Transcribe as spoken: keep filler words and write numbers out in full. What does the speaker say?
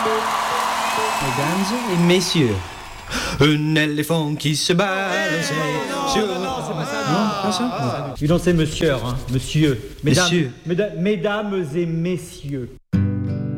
Mesdames et messieurs, un éléphant qui se balançait sur... Non, non, c'est pas ça. Non, pas ça. Dis donc, c'est monsieur, hein. Monsieur. Mesdames, Monsieur. meda- mesdames et messieurs.